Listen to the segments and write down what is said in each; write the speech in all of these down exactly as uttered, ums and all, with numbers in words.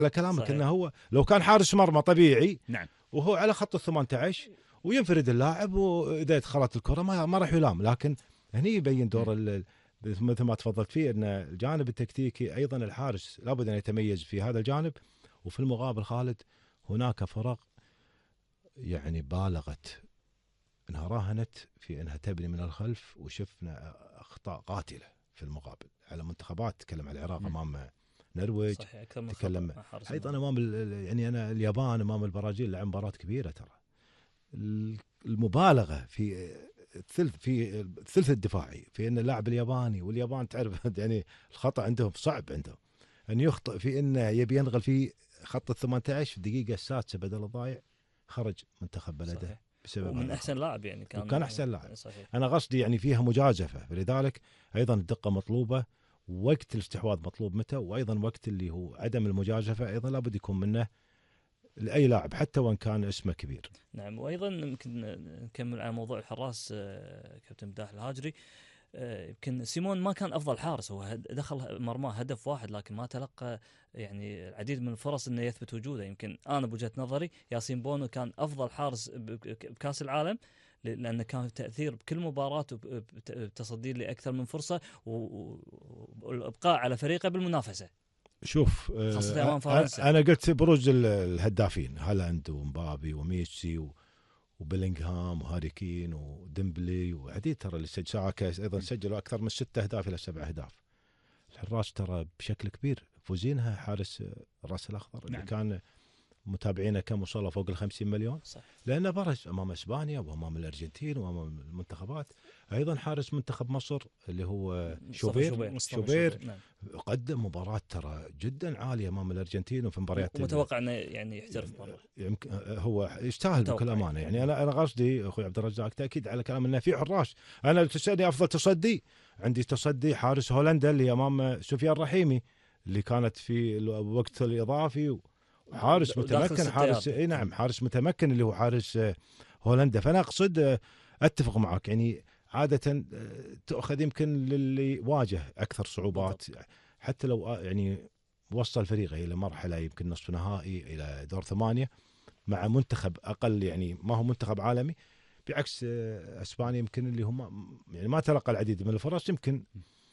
على كلامك صحيح. انه هو لو كان حارس مرمى طبيعي نعم وهو على خط ال ثمانية عشر وينفرد اللاعب واذا دخلت الكره ما, ما راح يلام، لكن هني يبين دور ال- مثل ما تفضلت فيه ان الجانب التكتيكي ايضا الحارس لابد ان يتميز في هذا الجانب. وفي المقابل خالد هناك فرق يعني بالغت انها راهنت في انها تبني من الخلف، وشفنا اخطاء قاتله في المقابل على منتخبات. تكلم على العراق امام نرويج، صحيح اكثر من تكلم خطأ حارس ايضا المرمى. امام ال- يعني انا اليابان امام البرازيل لعب مباراه كبيره ترى. المبالغه في الثلث في الثلث الدفاعي في ان اللاعب الياباني، واليابان تعرف يعني الخطا عندهم صعب عندهم ان يخطئ في انه يبي ينغل في خط ال ثمانية عشر في الدقيقه السادسه بدل الضايع خرج منتخب بلده صحيح. بسبب ومن هذا احسن الخطأ. لاعب يعني كان وكان احسن لاعب. صحيح. انا قصدي يعني فيها مجازفه، فلذلك ايضا الدقه مطلوبه، وقت الاستحواذ مطلوب متى، وايضا وقت اللي هو عدم المجازفه ايضا لابد يكون منه لاي لاعب حتى وان كان اسمه كبير. نعم. وايضا يمكن نكمل على موضوع الحراس آه، كابتن مداح الهاجري. آه، يمكن سيمون ما كان افضل حارس، هو هد- دخل مرماه هدف واحد لكن ما تلقى يعني العديد من الفرص انه يثبت وجوده. يمكن انا بوجهة نظري ياسين بونو كان افضل حارس بك- بكاس العالم، ل- لانه كان تاثير بكل مباراه وبتصدي لاكثر من فرصه و- و- والابقاء على فريقه بالمنافسه. شوف خاصة آه، أمام فرنسا. انا قلت بروز ال- الهدافين هالاند ومبابي وميسي و- وبيلينغهام وهاري كين وديمبلي وعديد ترى اللي سجل ساكا ايضا سجلوا اكثر من ستة اهداف الى سبع اهداف. الحراس ترى بشكل كبير فوزينها حارس الراس الاخضر اللي نعم. كان متابعينه كم وصلوا فوق ال خمسين مليون، صح. لانه برز امام اسبانيا وامام الارجنتين وامام المنتخبات. ايضا حارس منتخب مصر اللي هو مصطفى شوبير شوبير. مصطفى شوبير نعم. قدم مباراة ترى جدا عالية امام الارجنتين وفي مباريات ومتوقع انه يعني يحترف برا. يمكن هو يستاهل متوقع بكل يعني. امانه. يعني انا انا قصدي اخوي عبد الرزاق تاكيد على كلام انه في حراس. انا لو تسالني افضل تصدي، عندي تصدي حارس هولندا اللي امام سفيان رحيمي اللي كانت في الوقت الاضافي، وحارس وداخل متمكن. ست حارس يارد. اي نعم حارس متمكن اللي هو حارس آه، هولندا. فانا اقصد آه، اتفق معك يعني عاده آه، تؤخذ يمكن للي واجه اكثر صعوبات. حتى لو آه، يعني وصل فريقه الى مرحله يمكن نصف نهائي الى دور ثمانيه مع منتخب اقل يعني ما هو منتخب عالمي، بعكس آه، اسبانيا يمكن اللي هم يعني ما تلقى العديد من الفرص. يمكن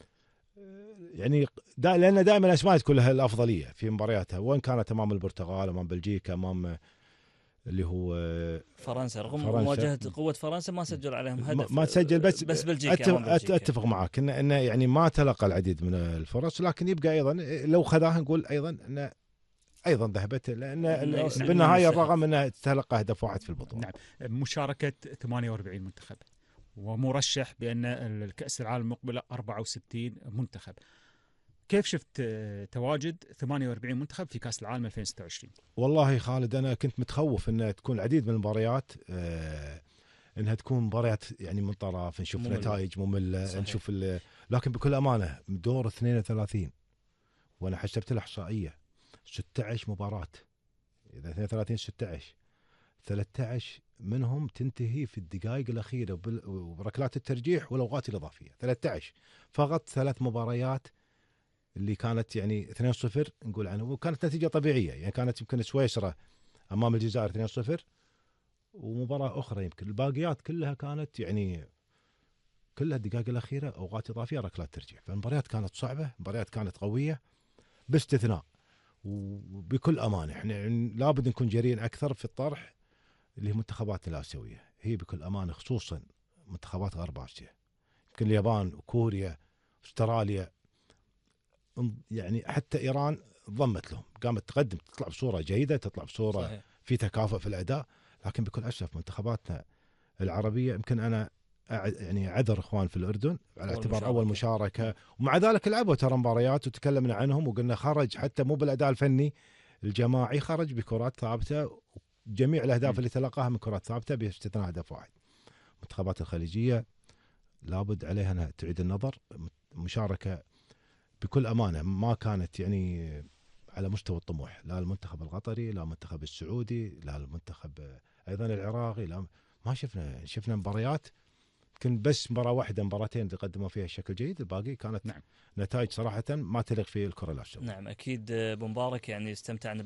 آه، يعني دا لان دائما اسبانيا تكون لها الافضليه في مبارياتها، وان كانت امام البرتغال امام بلجيكا امام آه، اللي هو آه، فرنسا رغم فرنسا. مواجهة قوة فرنسا ما سجل عليهم ما هدف. ما تسجل بس بس بلجيكا أتفق, امام بلجيكا. اتفق معك انه انه يعني ما تلقى العديد من الفرص، لكن يبقى ايضا لو خذاها نقول ايضا انه ايضا ذهبت لان إنه يستفيد بالنهايه من الرغم انها تلقى هدف واحد في البطوله. نعم. مشاركة ثمانية وأربعين منتخب ومرشح بأن الكأس العالم المقبلة أربعة وستين منتخب. كيف شفت آه، تواجد ثمانية وأربعين منتخب في كأس العالم ألفين وستة وعشرين؟ والله خالد انا كنت متخوف انها تكون العديد من المباريات آه انها تكون مباريات يعني من طرف نشوف مملة. نتائج ممله صحيح. نشوف ال- لكن بكل امانه دور اثنين وثلاثين وانا حسبت الاحصائيه ستة عشر مباراه، اذا اثنين وثلاثين ستة عشر ثلاثة عشر منهم تنتهي في الدقائق الاخيره وبال- وبركلات الترجيح والاوقات الاضافيه. ثلاثة عشر فقط ثلاث مباريات اللي كانت يعني اثنين صفر نقول عنها وكانت نتيجه طبيعيه. يعني كانت يمكن سويسرا امام الجزائر اثنين صفر ومباراه اخرى، يمكن الباقيات كلها كانت يعني كلها الدقائق الاخيره اوقات اضافيه ركلات ترجيح. فالمباريات كانت صعبه، مباريات كانت قويه باستثناء. وبكل امانه احنا يعني لابد نكون جريئين اكثر في الطرح اللي هي منتخباتنا الاسيويه. هي بكل امانه خصوصا منتخبات غرب اسيا، يمكن اليابان وكوريا استراليا يعني حتى ايران ضمت لهم، قامت تقدم تطلع بصوره جيده، تطلع بصوره صحيح. في تكافؤ في الاداء. لكن بكل اسف منتخباتنا العربيه يمكن انا أع- يعني عذر اخوان في الاردن على أول اعتبار اول مشاركة. مشاركه، ومع ذلك لعبوا ترى مباريات وتكلمنا عنهم وقلنا خرج حتى مو بالاداء الفني الجماعي، خرج بكرات ثابته. جميع الاهداف م. اللي تلقاها من كرات ثابته باستثناء هدف واحد. المنتخبات الخليجيه لابد عليها انها تعيد النظر. مشاركه بكل امانه ما كانت يعني على مستوى الطموح، لا المنتخب القطري لا المنتخب السعودي لا المنتخب ايضا العراقي، لا ما شفنا شفنا مباريات يمكن بس مباراه واحده مباراتين اللي قدموا فيها الشكل جيد، الباقي كانت نعم. نتائج صراحه ما تليق في الكره الاسيويه. نعم اكيد ابو مبارك يعني استمتعنا